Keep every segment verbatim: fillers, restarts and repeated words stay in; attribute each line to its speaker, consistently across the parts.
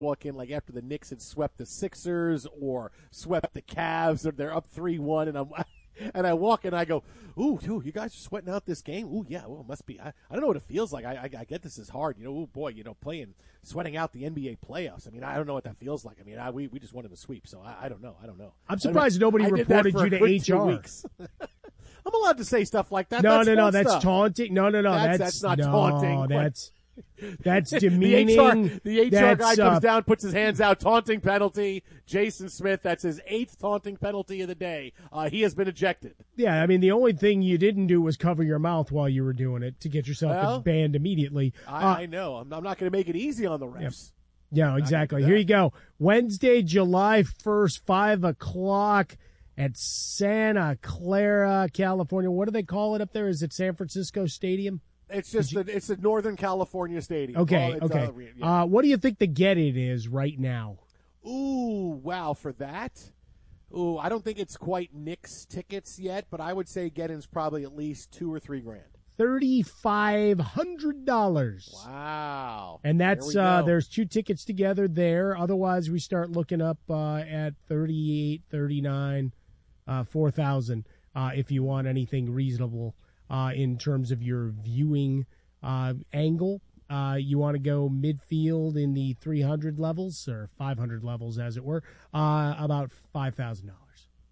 Speaker 1: walk in like after the Knicks had swept the Sixers or swept the Cavs, or they're up three one, and I'm and I walk in and I go, ooh, ooh, you guys are sweating out this game? Ooh, yeah, well, it must be. I, I don't know what it feels like. I, I, I get this is hard. You know, ooh, boy, you know, playing, sweating out the N B A playoffs. I mean, I don't know what that feels like. I mean, I, we, we just wanted to sweep, so I, I don't know. I don't know.
Speaker 2: I'm surprised
Speaker 1: I mean,
Speaker 2: nobody
Speaker 1: I
Speaker 2: reported
Speaker 1: for
Speaker 2: you to H R.
Speaker 1: Weeks. I'm allowed to say stuff like that.
Speaker 2: No,
Speaker 1: that's
Speaker 2: no, no,
Speaker 1: that's
Speaker 2: stuff. taunting. No, no, no,
Speaker 1: that's,
Speaker 2: that's,
Speaker 1: that's not
Speaker 2: no,
Speaker 1: taunting.
Speaker 2: That's that's demeaning.
Speaker 1: the H R, the H R guy
Speaker 2: uh,
Speaker 1: comes down, puts his hands out, taunting penalty. Jason Smith, that's his eighth taunting penalty of the day. Uh, he has been ejected.
Speaker 2: Yeah, I mean, the only thing you didn't do was cover your mouth while you were doing it to get yourself
Speaker 1: well,
Speaker 2: banned immediately.
Speaker 1: I,
Speaker 2: uh,
Speaker 1: I know. I'm, I'm not going to make it easy on the refs.
Speaker 2: Yeah, yeah exactly. Here you go. Wednesday, July first, five o'clock at Santa Clara, California. What do they call it up there? Is it San Francisco Stadium?
Speaker 1: It's just you, the, it's the Northern California Stadium.
Speaker 2: Okay,
Speaker 1: well,
Speaker 2: okay.
Speaker 1: Uh, yeah.
Speaker 2: uh, what do you think the get-in is right now?
Speaker 1: Ooh, wow, for that? Ooh, I don't think it's quite Knicks tickets yet, but I would say get-in's probably at least two or three grand.
Speaker 2: Thirty-five hundred dollars.
Speaker 1: Wow!
Speaker 2: And that's
Speaker 1: there
Speaker 2: uh, there's two tickets together there. Otherwise, we start looking up uh, at thirty-eight, thirty-nine, uh, four thousand uh, if you want anything reasonable uh, in terms of your viewing uh, angle. Uh, you want to go midfield in the three hundred levels or five hundred levels, as it were, uh, about five thousand dollars.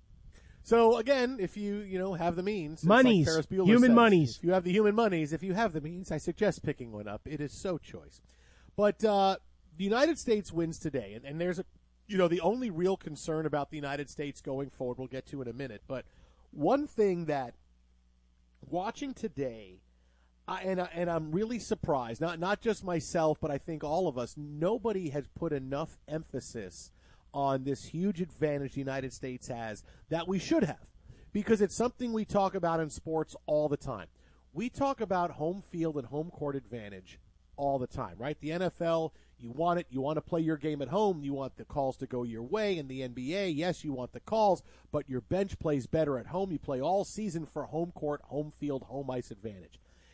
Speaker 1: So again, if you you know have the means,
Speaker 2: monies,
Speaker 1: like Ferris Bueller
Speaker 2: human
Speaker 1: says,
Speaker 2: monies.
Speaker 1: If you have the human monies, if you have the means, I suggest picking one up. It is so choice. But uh, the United States wins today, and, and there's a you know the only real concern about the United States going forward, we'll get to in a minute. But one thing that watching today. I, and, I, and I'm really surprised, not not just myself, but I think all of us, nobody has put enough emphasis on this huge advantage the United States has that we should have, because it's something we talk about in sports all the time. We talk about home field and home court advantage all the time, right? The N F L, you want it, you want to play your game at home, you want the calls to go your way. In the N B A, yes, you want the calls, but your bench plays better at home. You play all season for home court, home field, home ice advantage.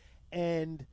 Speaker 1: And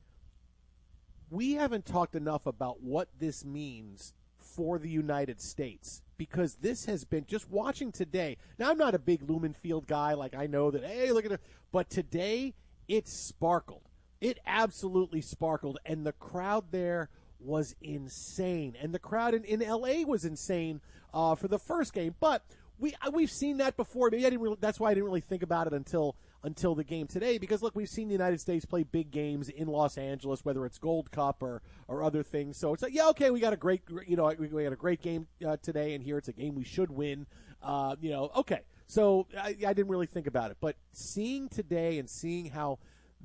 Speaker 1: we haven't talked enough about what this means for the United States, because this has been, just watching today. Now, I'm not a big Lumen Field guy. Like, I know that, hey, look at it. But today, it sparkled. It absolutely sparkled. And the crowd there was insane. And the crowd in, in L A was insane uh, for the first game. But we, we've seen that before. Maybe I didn't really, that's why I didn't really think about it until until the game today, because, look, we've seen the United States play big games in Los Angeles, whether it's Gold Cup or, or other things. So it's like, yeah, okay, we got a great, you know, we, we got a great game uh, today, and here it's a game we should win. Uh, you know, okay. So I, I didn't really think about it. But seeing today and seeing how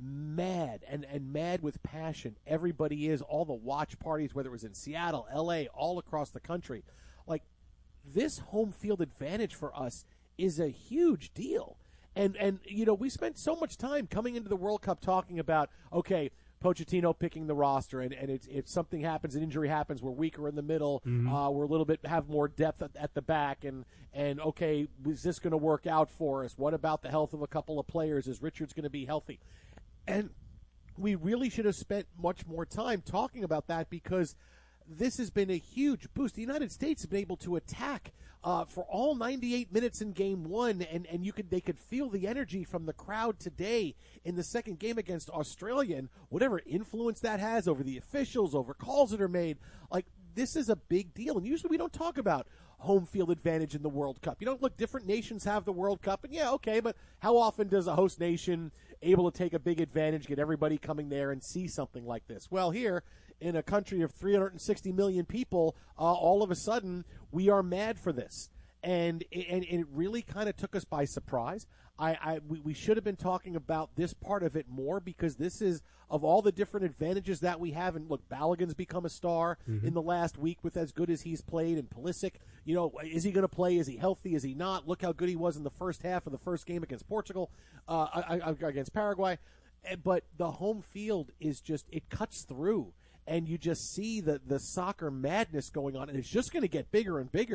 Speaker 1: mad and, and mad with passion everybody is, all the watch parties, whether it was in Seattle, L A, all across the country, like, this home field advantage for us is a huge deal. And, and you know, we spent so much time coming into the World Cup talking about, okay, Pochettino picking the roster, and, and it's, if something happens, an injury happens, we're weaker in the middle, mm-hmm. uh, we're a little bit, have more depth at, at the back, and, and okay, is this going to work out for us? What about the health of a couple of players? Is Richards going to be healthy? And we really should have spent much more time talking about that, because this has been a huge boost. The United States has been able to attack uh, for all ninety-eight minutes in game one, and, and you could they could feel the energy from the crowd today in the second game against Australia, and whatever influence that has over the officials, over calls that are made. Like, this is a big deal, and usually we don't talk about home field advantage in the World Cup. You don't look, different nations have the World Cup, and yeah, okay, but how often does a host nation able to take a big advantage, get everybody coming there and see something like this? Well, here, in a country of three hundred sixty million people, uh, all of a sudden, we are mad for this. And, and, and it really kind of took us by surprise. I, I we, we should have been talking about this part of it more, because this is, of all the different advantages that we have, and look, Balogun's become a star mm-hmm. in the last week with as good as he's played, and Pulisic, you know, is he going to play? Is he healthy? Is he not? Look how good he was in the first half of the first game against Portugal, uh, against Paraguay. But the home field is just, it cuts through, and you just see the, the soccer madness going on, and it's just going to get bigger and bigger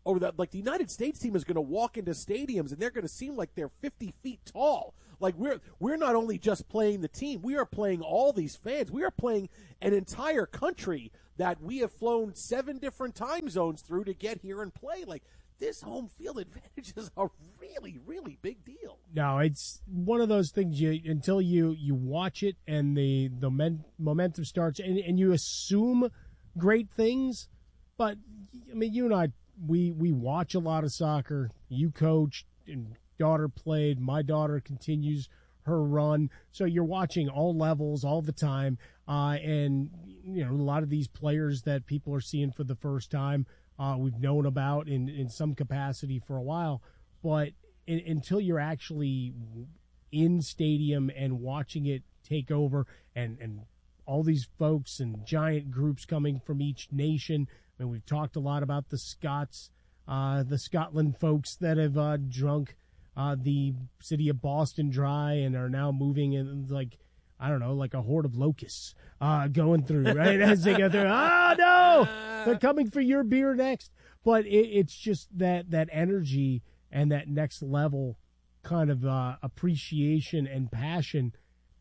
Speaker 1: or that like the United States team is going to walk into stadiums and they're going to seem like they're fifty feet tall. Like we're we're not only just playing the team, we are playing all these fans. We are playing an entire country that we have flown seven different time zones through to get here and play. Like this home field advantage is a really, really big deal.
Speaker 2: No, it's one of those things you until you, you watch it and the the men, momentum starts and, and you assume great things. But I mean, you and I, we we watch a lot of soccer. You coached and daughter played. My daughter continues her run. So you're watching all levels all the time. Uh, and, you know, a lot of these players that people are seeing for the first time, uh, we've known about in, in some capacity for a while. But in, until you're actually in stadium and watching it take over and, and all these folks and giant groups coming from each nation, I mean, we've talked a lot about the Scots, uh, the Scotland folks that have uh, drunk Uh, the city of Boston dry and are now moving in like, I don't know, like a horde of locusts uh, going through, right? As they go through, oh, no, they're coming for your beer next. But it, it's just that, that energy and that next level kind of uh, appreciation and passion.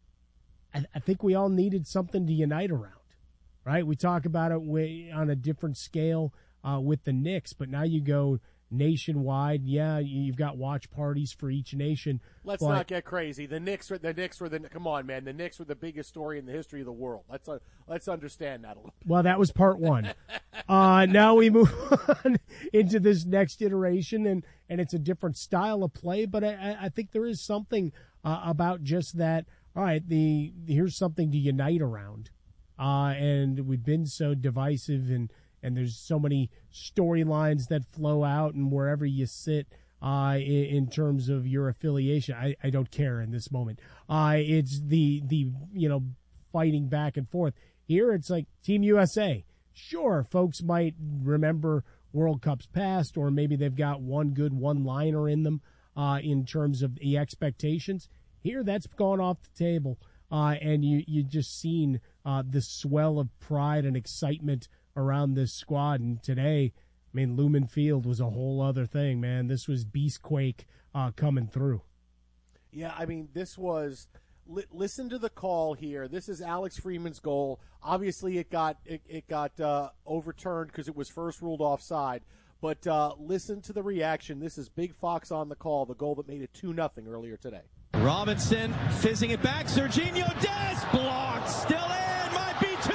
Speaker 2: I, I think we all needed something to unite around, right? We talk about it way, on a different scale uh, with the Knicks, but now you go nationwide. Yeah, you've got watch parties for each nation.
Speaker 1: Let's
Speaker 2: but,
Speaker 1: not get crazy. The Knicks, were, the Knicks were the. Come on, man. The Knicks were the biggest story in the history of the world. Let's uh, let's understand that a little.
Speaker 2: Well, that was part one. uh, now we move on into this next iteration, and and it's a different style of play. But I, I think there is something uh, about just that. All right, the here's something to unite around, uh, and we've been so divisive and. And there's so many storylines that flow out, and wherever you sit uh, in, in terms of your affiliation, I, I don't care in this moment. Uh, it's the the you know fighting back and forth. Here, it's like Team U S A. Sure, folks might remember World Cups past, or maybe they've got one good one-liner in them uh, in terms of the expectations. Here, that's gone off the table, uh, and you you just seen uh, the swell of pride and excitement around this squad. And today, I mean, Lumen Field was a whole other thing, man. This was Beastquake uh, coming through.
Speaker 1: Yeah, I mean, this was li- listen to the call here. This is Alex Freeman's goal. Obviously, it got it, it got uh, overturned because it was first ruled offside. But uh, listen to the reaction. This is Big Fox on the call, the goal that made it two nothing earlier today.
Speaker 3: Robinson fizzing it back. Serginho Dest blocked. Still in. Might be two.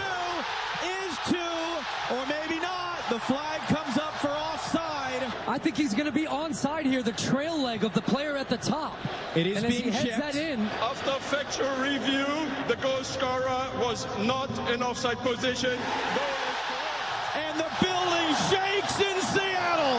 Speaker 3: Or maybe not. The flag comes up for offside.
Speaker 4: I think he's going to be onside here, the trail leg of the player at the top.
Speaker 3: It is
Speaker 4: and
Speaker 3: being
Speaker 4: as he
Speaker 3: checked.
Speaker 4: heads that in.
Speaker 5: After factual review, the goal scorer was not in offside position.
Speaker 3: And the building shakes in Seattle.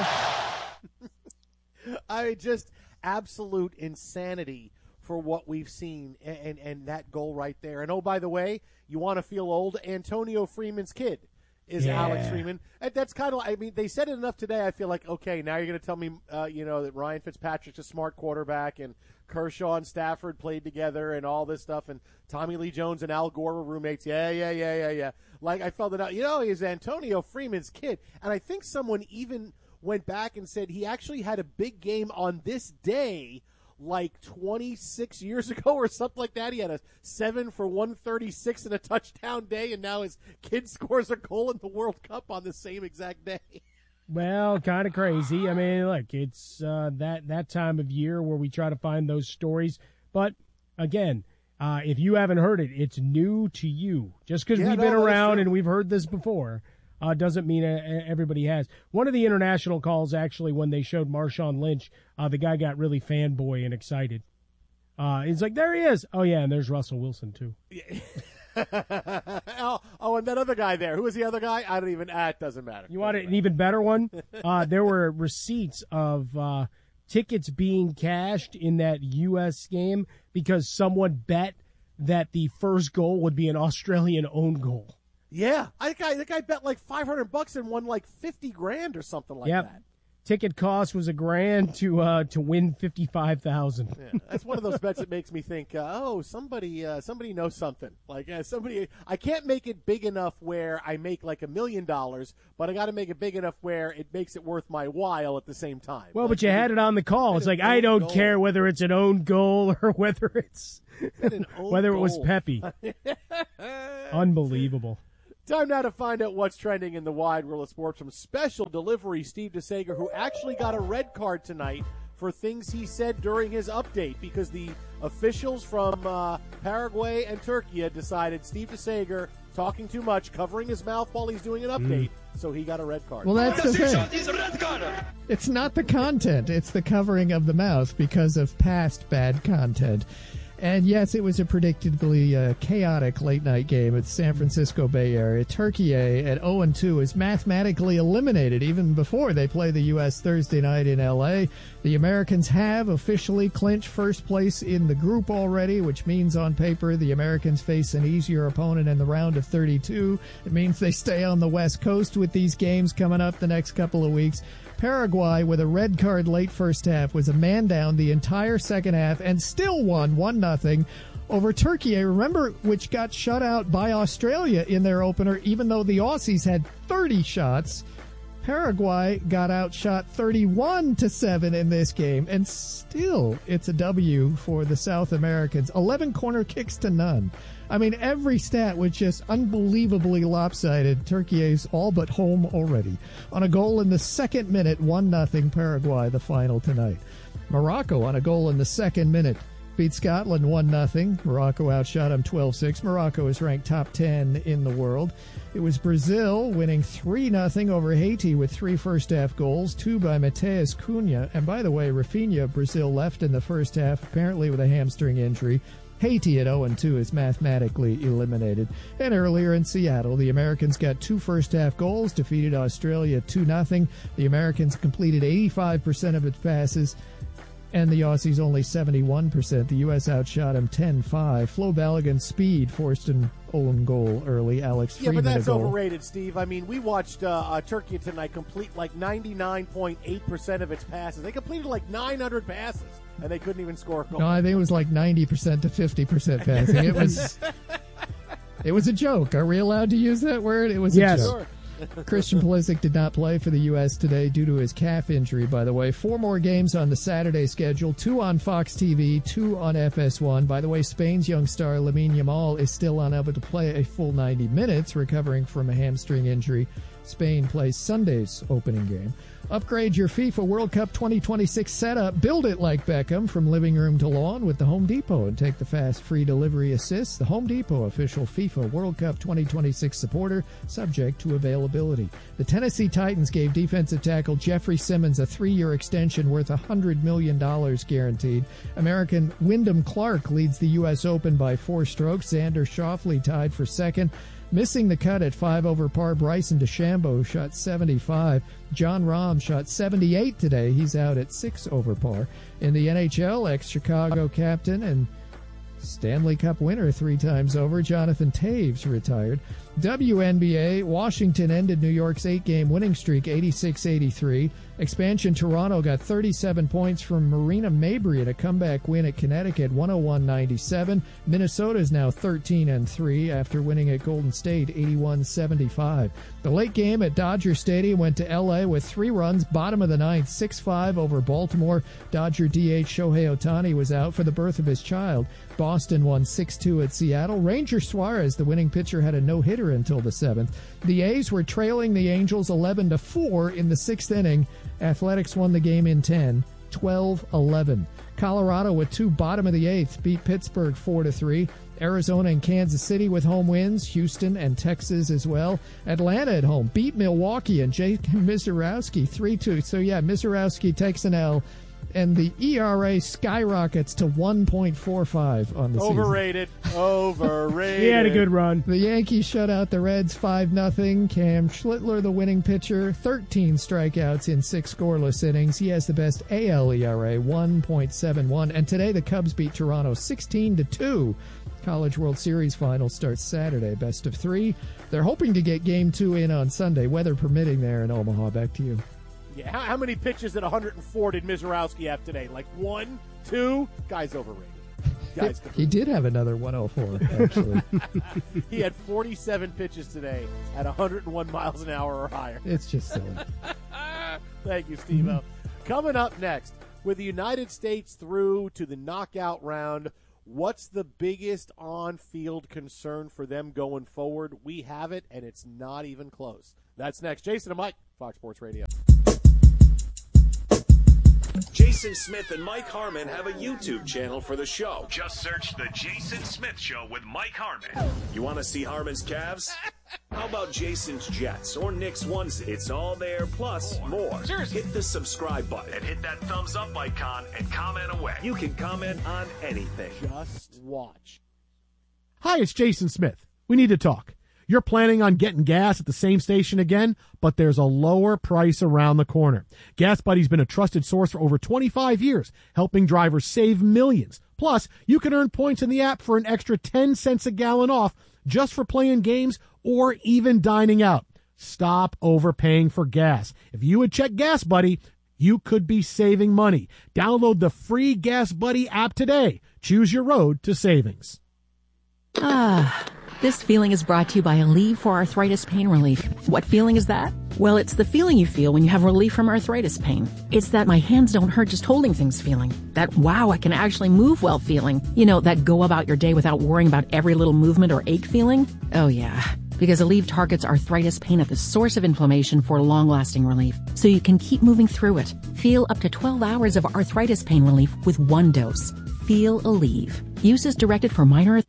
Speaker 1: I mean, just absolute insanity for what we've seen, and, and, and that goal right there. And, oh, by the way, you want to feel old? Antonio Freeman's kid is
Speaker 2: yeah.
Speaker 1: Alex Freeman. And that's kind of, I mean, they said it enough today. I feel like, okay, now you're going to tell me, uh, you know, that Ryan Fitzpatrick's a smart quarterback and Kershaw and Stafford played together and all this stuff, and Tommy Lee Jones and Al Gore were roommates. Yeah, yeah, yeah, yeah, yeah. Like, I felt it out. You know, he's Antonio Freeman's kid. And I think someone even went back and said he actually had a big game on this day like twenty-six years ago or something like that. He had a seven for one thirty-six and a touchdown day, and now his kid scores a goal in the World Cup on the same exact day.
Speaker 2: Well, kind of crazy. I mean, look, it's uh, that, that time of year where we try to find those stories. But, again, uh, if you haven't heard it, it's new to you. Just because
Speaker 1: yeah,
Speaker 2: we've
Speaker 1: no,
Speaker 2: been around
Speaker 1: true.
Speaker 2: and we've heard this before uh, doesn't mean uh, everybody has. One of the international calls, actually, when they showed Marshawn Lynch, uh, the guy got really fanboy and excited. Uh, he's like, there he is. Oh, yeah, and there's Russell Wilson, too.
Speaker 1: Yeah. oh, oh, and that other guy there. Who was the other guy? I don't even, ah, it doesn't matter.
Speaker 2: You want an even better one? Uh, there were receipts of uh, tickets being cashed in that U S game because someone bet that the first goal would be an Australian own goal.
Speaker 1: Yeah. I think I, think I bet like five hundred bucks and won like fifty grand or something like
Speaker 2: yep.
Speaker 1: that.
Speaker 2: ticket cost was a grand to uh, to win fifty-five thousand.
Speaker 1: Yeah, that's one of those bets that makes me think, uh, oh, somebody uh, somebody knows something. Like uh, somebody, I can't make it big enough where I make like a million dollars, but I got to make it big enough where it makes it worth my while at the same time.
Speaker 2: Well,
Speaker 1: like,
Speaker 2: but you had it on the call. It's like I don't goal. care whether it's an own goal or whether it's whether
Speaker 1: goal.
Speaker 2: it was Pepe. Unbelievable.
Speaker 1: Time now to find out what's trending in the wide world of sports from special delivery Steve DeSager, who actually got a red card tonight for things he said during his update because the officials from uh, Paraguay and Turkey decided Steve DeSager talking too much, covering his mouth while he's doing an update, mm. so he got a red card.
Speaker 6: Well, that's the thing. It's not the content. It's the covering of the mouth because of past bad content. And yes, it was a predictably uh, chaotic late-night game at the San Francisco Bay Area. Turkey at oh and two is mathematically eliminated even before they play the U S Thursday night in L A. The Americans have officially clinched first place in the group already, which means on paper the Americans face an easier opponent in the round of thirty-two. It means they stay on the West Coast with these games coming up the next couple of weeks. Paraguay, with a red card late first half, was a man down the entire second half and still won one nothing over Turkey, I remember, which got shut out by Australia in their opener, even though the Aussies had thirty shots. Paraguay got outshot thirty-one to seven in this game, and still it's a W for the South Americans. eleven corner kicks to none. I mean, every stat was just unbelievably lopsided. Turkey is all but home already. On a goal in the second minute, one nothing Paraguay, the final tonight. Morocco on a goal in the second minute beat Scotland one nothing. Morocco outshot them twelve six. Morocco is ranked top ten in the world. It was Brazil winning three nothing over Haiti with three first-half goals, two by Mateus Cunha. And by the way, Rafinha of Brazil left in the first half, apparently with a hamstring injury. Haiti at oh and two is mathematically eliminated. And earlier in Seattle, the Americans got two first-half goals, defeated Australia two nothing. The Americans completed eighty-five percent of its passes, and the Aussies only seventy-one percent. The U S outshot them ten five. Flo Balogun's speed forced an own goal early. Alex Freeman.
Speaker 1: Yeah, but that's
Speaker 6: a goal.
Speaker 1: overrated, Steve. I mean, we watched uh, uh, Turkey tonight complete like ninety-nine point eight percent of its passes. They completed like nine hundred passes, and they couldn't even score a goal.
Speaker 6: No, I think it was like ninety percent to fifty percent passing. It was it was a joke. Are we allowed to use that word? It was
Speaker 2: yes.
Speaker 6: a joke. Sure. Christian Pulisic did not play for the U S today due to his calf injury, by the way. Four more games on the Saturday schedule, two on Fox T V, two on F S one. By the way, Spain's young star Lamine Yamal is still unable to play a full ninety minutes, recovering from a hamstring injury. Spain plays Sunday's opening game. Upgrade your FIFA World Cup twenty twenty-six setup. Build it like Beckham from living room to lawn with the Home Depot and take the fast free delivery assist. The Home Depot official FIFA World Cup twenty twenty-six supporter, subject to availability. The Tennessee Titans gave defensive tackle Jeffrey Simmons a three-year extension worth one hundred million dollars guaranteed. American Wyndham Clark leads the U S Open by four strokes. Xander Schauffele tied for second. Missing the cut at five over par, Bryson DeChambeau shot seventy-five. John Rahm shot seventy-eight today. He's out at six over par. In the N H L, ex-Chicago captain and Stanley Cup winner three times over, Jonathan Taves retired. W N B A, Washington ended New York's eight-game winning streak, eighty-six eighty-three. Expansion Toronto got thirty-seven points from Marina Mabrey in a comeback win at Connecticut, one oh one ninety-seven. Minnesota is now thirteen and three after winning at Golden State, eighty-one seventy-five. The late game at Dodger Stadium went to L A with three runs, bottom of the ninth, six five over Baltimore. Dodger D H Shohei Ohtani was out for the birth of his child. Boston won six two at Seattle. Ranger Suarez, the winning pitcher, had a no-hitter until the seventh. The A's were trailing the Angels eleven to four in the sixth inning. Athletics won the game in ten, twelve eleven. Colorado with two bottom of the eighth beat Pittsburgh four to three. Arizona and Kansas City with home wins. Houston and Texas as well. Atlanta at home beat Milwaukee and Jake Mizorowski three two. So yeah, Mizorowski takes an L. And the E R A skyrockets to one point four five on the
Speaker 1: Overrated.
Speaker 6: season.
Speaker 1: Overrated.
Speaker 2: He had a good run.
Speaker 6: The Yankees shut out the Reds five nothing. Cam Schlittler, the winning pitcher, thirteen strikeouts in six scoreless innings. He has the best A L E R A, one point seven one. And today the Cubs beat Toronto sixteen to two. College World Series final starts Saturday, best of three. They're hoping to get game two in on Sunday, weather permitting there in Omaha. Back to you.
Speaker 1: Yeah, how, how many pitches at one hundred four did Mizorowski have today? Like one, two? Guy's overrated. Guy's
Speaker 6: He did have another one oh four, actually.
Speaker 1: He had forty-seven pitches today at one hundred one miles an hour or higher.
Speaker 6: It's just silly.
Speaker 1: Thank you, Steve-O. Coming up next, with the United States through to the knockout round, what's the biggest on-field concern for them going forward? We have it, and it's not even close. That's next. Jason and Mike, Fox Sports Radio.
Speaker 7: Jason Smith and Mike Harmon have a YouTube channel for the show.
Speaker 8: Just search The Jason Smith Show with Mike Harmon.
Speaker 7: You want to see Harmon's calves? How about Jason's Jets or Nick's onesie? It's all there, plus more.
Speaker 8: Seriously.
Speaker 7: Hit the subscribe button.
Speaker 8: And hit that thumbs up icon and comment away.
Speaker 7: You can comment on anything.
Speaker 1: Just watch.
Speaker 9: Hi, it's Jason Smith. We need to talk. You're planning on getting gas at the same station again, but there's a lower price around the corner. Gas Buddy's been a trusted source for over twenty-five years, helping drivers save millions. Plus, you can earn points in the app for an extra ten cents a gallon off just for playing games or even dining out. Stop overpaying for gas. If you would check Gas Buddy, you could be saving money. Download the free Gas Buddy app today. Choose your road to savings.
Speaker 10: Ah, this feeling is brought to you by Aleve for Arthritis Pain Relief. What feeling is that? Well, it's the feeling you feel when you have relief from arthritis pain. It's that my hands don't hurt just holding things feeling. That wow, I can actually move well feeling. You know, that go about your day without worrying about every little movement or ache feeling. Oh yeah, because Aleve targets arthritis pain at the source of inflammation for long-lasting relief, so you can keep moving through it. Feel up to twelve hours of arthritis pain relief with one dose. Feel Aleve. Use is directed for minor.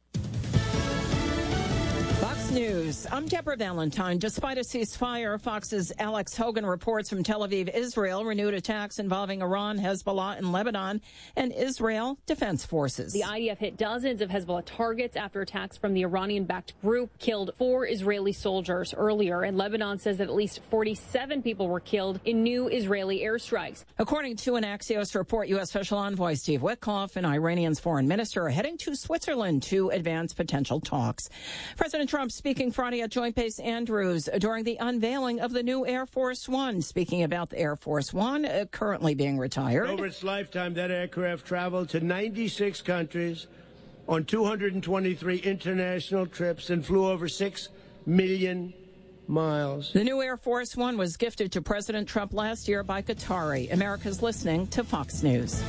Speaker 11: News. I'm Deborah Valentine. Despite a ceasefire, Fox's Alex Hogan reports from Tel Aviv, Israel, renewed attacks involving Iran, Hezbollah, and Lebanon, and Israel Defense Forces.
Speaker 12: The I D F hit dozens of Hezbollah targets after attacks from the Iranian-backed group killed four Israeli soldiers earlier, and Lebanon says that at least forty-seven people were killed in new Israeli airstrikes.
Speaker 11: According to an Axios report, U S Special Envoy Steve Witkoff and Iranian's foreign minister are heading to Switzerland to advance potential talks. President Trump speaking Friday at Joint Base Andrews during the unveiling of the new Air Force One. Speaking about the Air Force One, uh, currently being retired.
Speaker 13: Over its lifetime, that aircraft traveled to ninety-six countries on two hundred twenty-three international trips and flew over six million miles.
Speaker 11: The new Air Force One was gifted to President Trump last year by Qatari. America's listening to Fox News.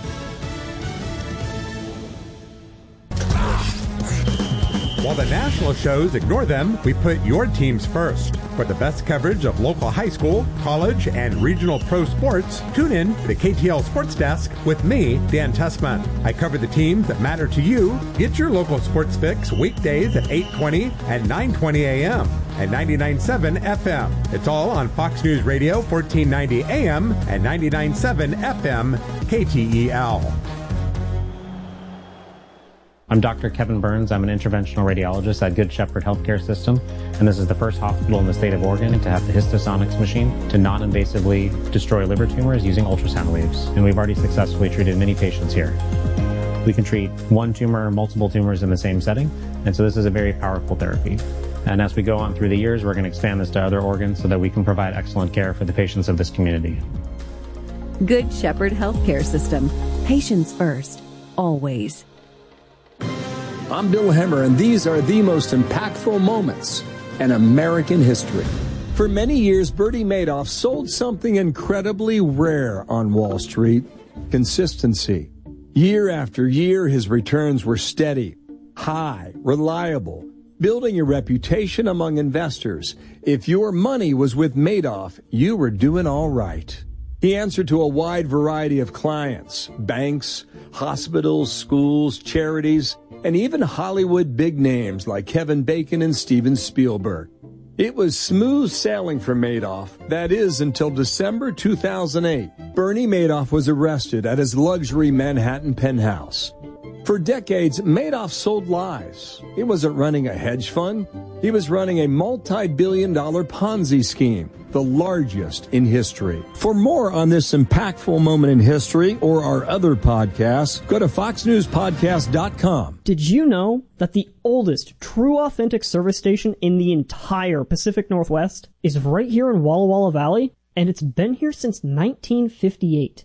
Speaker 14: While the national shows ignore them, we put your teams first. For the best coverage of local high school, college, and regional pro sports, tune in to the K T L Sports Desk with me, Dan Tessman. I cover the teams that matter to you. Get your local sports fix weekdays at eight twenty and nine twenty a.m. and ninety-nine point seven F M. It's all on Fox News Radio, fourteen ninety A M and ninety-nine point seven F M, K T E L.
Speaker 15: I'm Doctor Kevin Burns. I'm an interventional radiologist at Good Shepherd Healthcare System, and this is the first hospital in the state of Oregon to have the Histosonics machine to non-invasively destroy liver tumors using ultrasound waves. And we've already successfully treated many patients here. We can treat one tumor or multiple tumors in the same setting, and so this is a very powerful therapy. And as we go on through the years, we're going to expand this to other organs so that we can provide excellent care for the patients of this community.
Speaker 16: Good Shepherd Healthcare System. Patients first. Always.
Speaker 17: I'm Bill Hemmer, and these are the most impactful moments in American history. For many years, Bernie Madoff sold something incredibly rare on Wall Street: consistency. Year after year, his returns were steady, high, reliable, building a reputation among investors. If your money was with Madoff, you were doing all right. He answered to a wide variety of clients: banks, hospitals, schools, charities, and even Hollywood big names like Kevin Bacon and Steven Spielberg. It was smooth sailing for Madoff. That is, until December two thousand eight. Bernie Madoff was arrested at his luxury Manhattan penthouse. For decades, Madoff sold lies. He wasn't running a hedge fund. He was running a multi-billion dollar Ponzi scheme, the largest in history. For more on this impactful moment in history or our other podcasts, go to fox news podcast dot com.
Speaker 18: Did you know that the oldest true authentic service station in the entire Pacific Northwest is right here in Walla Walla Valley? and it's been here since nineteen fifty-eight.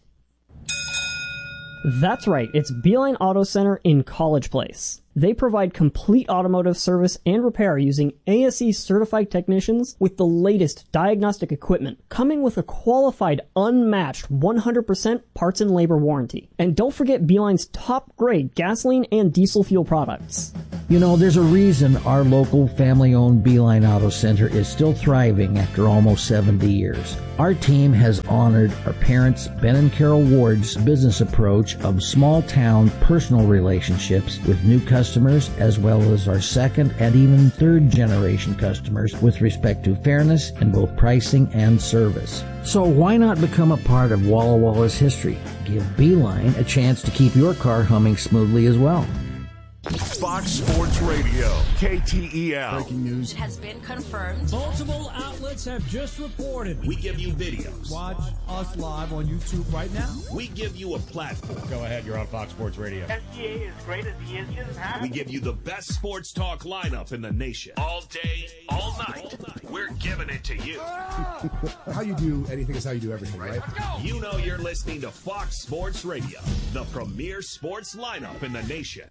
Speaker 18: That's right, it's Beeline Auto Center in College Place. They provide complete automotive service and repair using A S E certified technicians with the latest diagnostic equipment, coming with a qualified, unmatched one hundred percent parts and labor warranty. And don't forget Beeline's top-grade gasoline and diesel fuel products.
Speaker 19: You know, there's a reason our local family-owned Beeline Auto Center is still thriving after almost seventy years. Our team has honored our parents, Ben and Carol Ward's business approach of small-town personal relationships with new customers, as well as our second and even third-generation customers with respect to fairness in both pricing and service. So why not become a part of Walla Walla's history? Give Beeline a chance to keep your car humming smoothly as well.
Speaker 8: Fox Sports Radio, K T E L.
Speaker 20: Breaking news
Speaker 21: has been confirmed.
Speaker 4: Multiple outlets have just reported.
Speaker 7: We give you videos.
Speaker 20: Watch us live on YouTube right now.
Speaker 7: We give you a platform.
Speaker 22: Go ahead, you're on Fox Sports Radio.
Speaker 23: S G A as great as he is, just have.
Speaker 7: We give you the best sports talk lineup in the nation.
Speaker 8: All day, all night. We're giving it to you.
Speaker 20: How you do anything is how you do everything, right?
Speaker 7: You know you're listening to Fox Sports Radio, the premier sports lineup in the nation.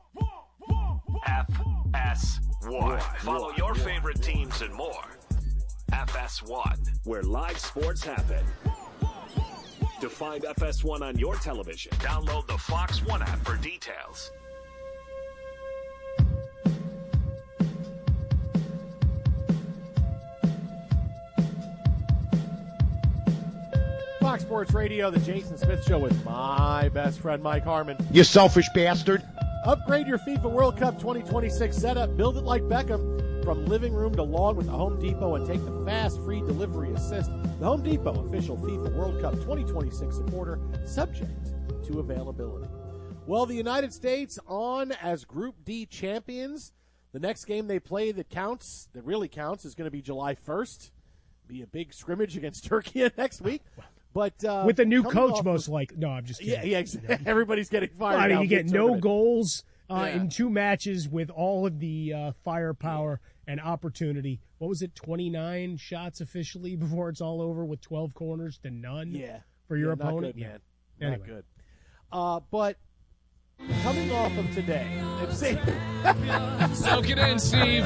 Speaker 8: F S one. Follow your favorite teams and more. F S one,
Speaker 7: where live sports happen. To find F S one on your television,
Speaker 8: download the Fox One app for details.
Speaker 1: Fox Sports Radio, the Jason Smith Show with my best friend Mike Harmon.
Speaker 24: You selfish bastard.
Speaker 1: Upgrade your FIFA World Cup twenty twenty-six setup. Build it like Beckham. From living room to lawn with the Home Depot and take the fast, free delivery assist. The Home Depot, official FIFA World Cup twenty twenty-six supporter, subject to availability. Well, the United States on as Group D champions. The next game they play that counts, that really counts, is going to be July first. Be a big scrimmage against Turkey next week. But uh,
Speaker 2: with a new coach, most likely. No, I'm just kidding.
Speaker 1: Yeah, yeah, exactly. Everybody's getting fired.
Speaker 2: I mean,
Speaker 1: now
Speaker 2: you get no
Speaker 1: tournament.
Speaker 2: goals uh,
Speaker 1: yeah.
Speaker 2: in two matches with all of the uh, firepower and opportunity. What was it, twenty-nine shots officially before it's all over with twelve corners to none
Speaker 1: yeah.
Speaker 2: for your
Speaker 1: yeah,
Speaker 2: opponent?
Speaker 1: Not good, man.
Speaker 2: Yeah.
Speaker 1: Not
Speaker 2: anyway.
Speaker 1: good. Uh, but coming off of today, and see,
Speaker 25: soak it in, Steve.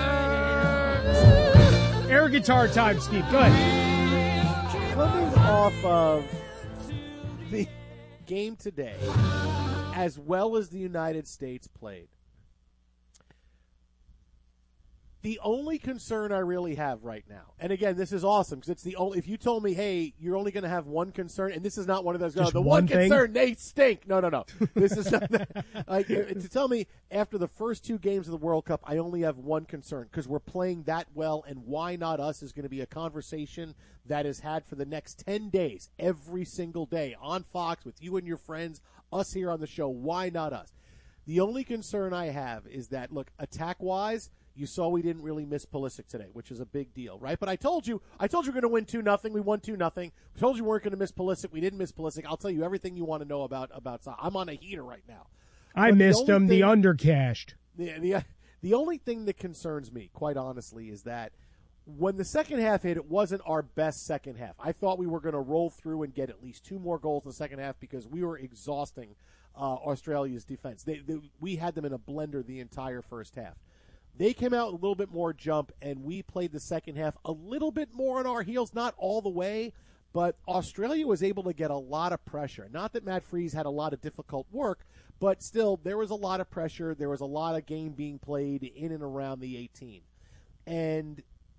Speaker 2: Air guitar time, Steve. Go ahead.
Speaker 1: Coming off of the game today, as well as the United States played, the only concern I really have right now, and again, this is awesome because it's the only. If you told me, hey, you're only going to have one concern, and this is not one of those. No, the one, one concern, they stink. No, no, no. This is not that. Like to tell me after the first two games of the World Cup, I only have one concern because we're playing that well, and why not us is going to be a conversation that is had for the next ten days, every single day on Fox with you and your friends, us here on the show. Why not us? The only concern I have is that, look, attack-wise, you saw we didn't really miss Pulisic today, which is a big deal, right? But I told you, I told you we're going to win two nothing. We won two nothing. I told you we weren't going to miss Pulisic. We didn't miss Pulisic. I'll tell you everything you want to know about about. I'm on a heater right now.
Speaker 2: I
Speaker 1: but
Speaker 2: missed
Speaker 1: the
Speaker 2: him.
Speaker 1: Thing,
Speaker 2: the undercashed.
Speaker 1: The, the the only thing that concerns me, quite honestly, is that when the second half hit, it wasn't our best second half. I thought we were going to roll through and get at least two more goals in the second half because we were exhausting uh, Australia's defense. They, they, we had them in a blender the entire first half. They came out with a little bit more jump, and we played the second half a little bit more on our heels, not all the way, but Australia was able to get a lot of pressure. Not that Matt Freese had a lot of difficult work, but still there was a lot of pressure. There was a lot of game being played in and around the eighteen. And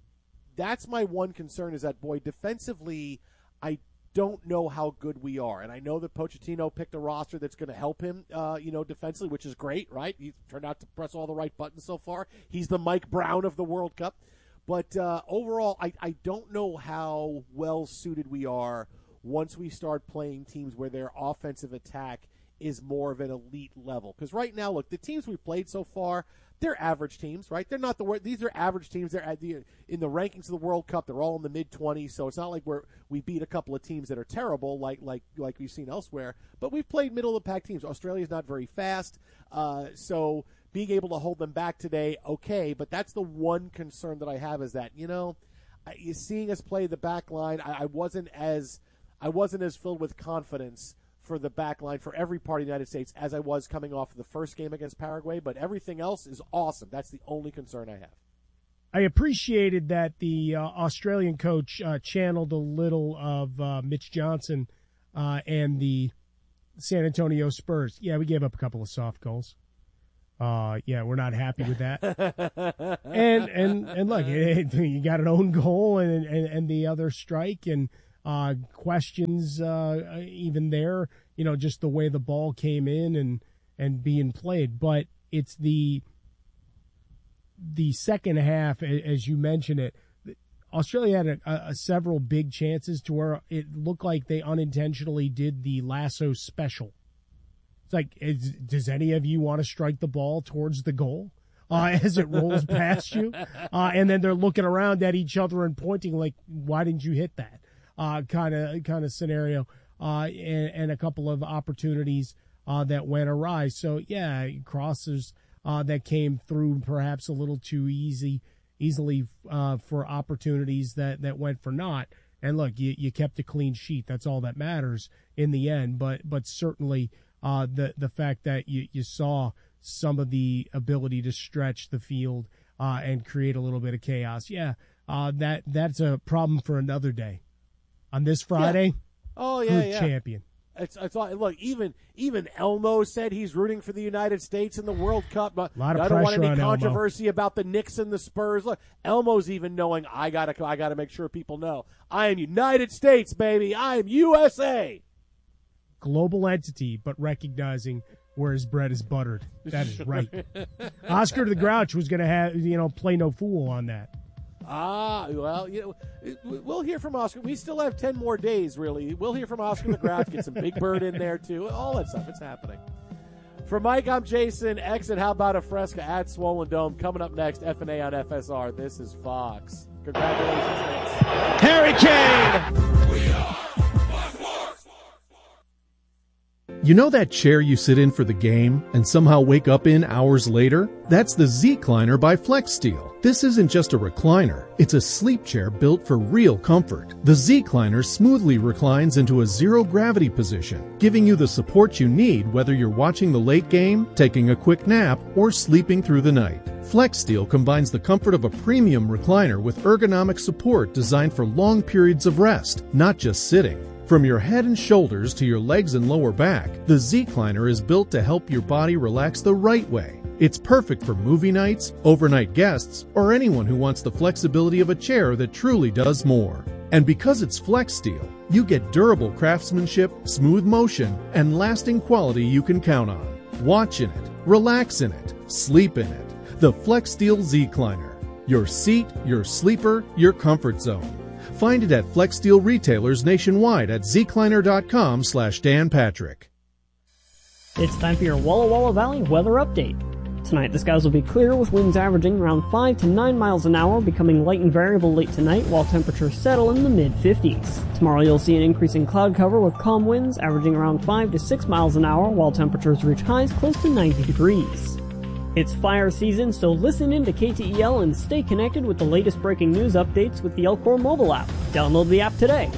Speaker 1: that's my one concern is that, boy, defensively, I don't know how good we are. And I know that Pochettino picked a roster that's going to help him, uh, you know, defensively, which is great, right? He's turned out to press all the right buttons so far. He's the Mike Brown of the World Cup. But uh, overall, I, I don't know how well-suited we are once we start playing teams where their offensive attack is more of an elite level. Because right now, look, the teams we've played so far, they're average teams, right? They're not the word. These are average teams. They're at the in the rankings of the World Cup. They're all in the mid twenties, so it's not like we're we beat a couple of teams that are terrible, like like like we've seen elsewhere. But we've played middle of the pack teams. Australia's not very fast, uh, so being able to hold them back today, okay. But that's the one concern that I have is that you know, I, seeing us play the back line, I, I wasn't as I wasn't as filled with confidence for the back line for every part of the United States as I was coming off of the first game against Paraguay. But everything else is awesome. That's the only concern I have.
Speaker 2: I appreciated that the uh, Australian coach uh, channeled a little of uh, Mitch Johnson uh, and the San Antonio Spurs. Yeah, we gave up a couple of soft goals. Uh, yeah, we're not happy with that. and and and look, it, you got an own goal and and, and the other strike and uh, questions uh, even there. You know, just the way the ball came in and and being played. But it's the the second half, as you mentioned it. Australia had a, a, a several big chances to where it looked like they unintentionally did the lasso special. It's like, is, does any of you want to strike the ball towards the goal uh, as it rolls past you? Uh, and then they're looking around at each other and pointing like, why didn't you hit that? Kind of kind of scenario uh, and, and a couple of opportunities uh, that went awry. So, yeah, crosses uh, that came through perhaps a little too easy, easily uh, for opportunities that, that went for naught. And, look, you, you kept a clean sheet. That's all that matters in the end. But but certainly – Uh, the the fact that you, you saw some of the ability to stretch the field uh, and create a little bit of chaos, yeah, uh, that that's a problem for another day. On this Friday,
Speaker 1: yeah. oh yeah,
Speaker 2: good
Speaker 1: yeah.
Speaker 2: champion.
Speaker 1: It's it's all, look, even even Elmo said he's rooting for the United States in the World Cup. But
Speaker 2: a lot of
Speaker 1: I don't want
Speaker 2: pressure
Speaker 1: any
Speaker 2: on
Speaker 1: controversy
Speaker 2: Elmo.
Speaker 1: about the Knicks and the Spurs. Look, Elmo's even knowing I gotta I gotta make sure people know I am United States, baby. I am U S A.
Speaker 2: Global entity, but recognizing where his bread is buttered. That is right. Oscar the Grouch was going to have, you know, play no fool on that.
Speaker 1: Ah, well, you know, we'll hear from Oscar. We still have ten more days, really. We'll hear from Oscar the Grouch, get some Big Bird in there, too. All that stuff. It's happening. For Mike, I'm Jason. Exit How About a Fresca at Swollen Dome. Coming up next, F and A on F S R. This is Fox. Congratulations, Knicks.
Speaker 3: Harry Kane! We are You know that chair you sit in for the game and somehow wake up in hours later? That's the Z-Cliner by FlexSteel. This isn't just a recliner. It's a sleep chair built for real comfort. The Z-Cliner smoothly reclines into a zero-gravity position, giving you the support you need whether you're watching the late game, taking a quick nap, or sleeping through the night. FlexSteel combines the comfort of a premium recliner with ergonomic support designed for long periods of rest, not just sitting. From your head and shoulders to your legs and lower back, the Z-Cliner is built to help your body relax the right way. It's perfect for movie nights, overnight guests, or anyone who wants the flexibility of a chair that truly does more. And because it's FlexSteel, you get durable craftsmanship, smooth motion, and lasting quality you can count on. Watch in it, relax in it, sleep in it. The FlexSteel Z-Cliner. Your seat, your sleeper, your comfort zone. Find it at FlexSteel retailers nationwide at zcliner.com slash Dan Patrick.
Speaker 18: It's time for your Walla Walla Valley weather update. Tonight, the skies will be clear with winds averaging around five to nine miles an hour, becoming light and variable late tonight while temperatures settle in the mid fifties. Tomorrow, you'll see an increase in cloud cover with calm winds averaging around five to six miles an hour while temperatures reach highs close to ninety degrees. It's fire season, so listen in to K T E L and stay connected with the latest breaking news updates with the Elcor mobile app. Download the app today.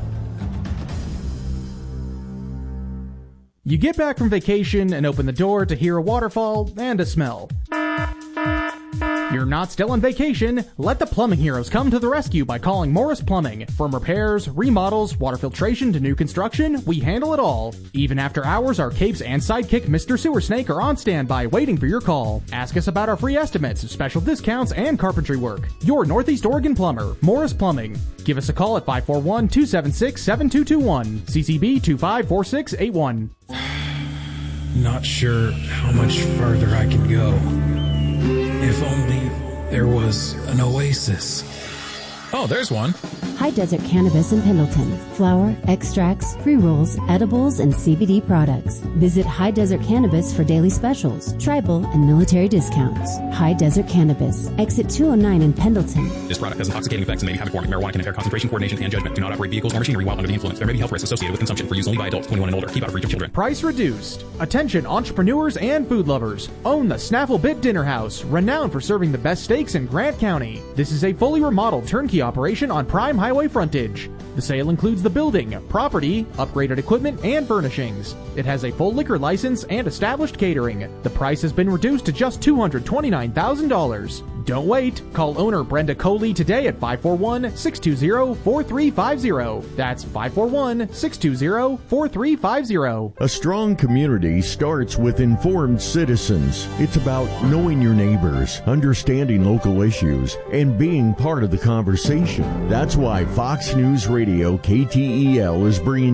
Speaker 5: You get back from vacation and open the door to hear a waterfall and a smell. You're not still on vacation. Let the plumbing heroes come to the rescue by calling Morris Plumbing. From repairs, remodels, water filtration to new construction, we handle it all. Even after hours, our capes and sidekick Mister Sewer Snake are on standby waiting for your call. Ask us about our free estimates, special discounts, and carpentry work. Your Northeast Oregon plumber, Morris Plumbing. Give us a call at five four one, two seven six, seven two two one, C C B two five four six eight one.
Speaker 6: Not sure how much further I can go. If only there was an oasis. Oh, there's one.
Speaker 21: High Desert Cannabis in Pendleton. Flower, extracts, pre-rolls, edibles, and C B D products. Visit High Desert Cannabis for daily specials, tribal, and military discounts. High Desert Cannabis. Exit two oh nine in Pendleton.
Speaker 24: This product has intoxicating effects and may be habit forming. Marijuana can impair concentration, coordination, and judgment. Do not operate vehicles or machinery while under the influence. There may be health risks associated with consumption. For use only by adults twenty-one and older. Keep out of reach of children.
Speaker 5: Price reduced. Attention entrepreneurs and food lovers. Own the Snaffle Bit Dinner House, renowned for serving the best steaks in Grant County. This is a fully remodeled turnkey operation on prime highway frontage. The sale includes the building, property, upgraded equipment, and furnishings. It has a full liquor license and established catering. The price has been reduced to just two hundred twenty-nine thousand dollars. Don't wait. Call owner Brenda Coley today at five four one, six two zero, four three five zero. That's five four one, six two zero, four three five zero.
Speaker 9: A strong community starts with informed citizens. It's about knowing your neighbors, understanding local issues, and being part of the conversation. That's why Fox News Radio K T E L is bringing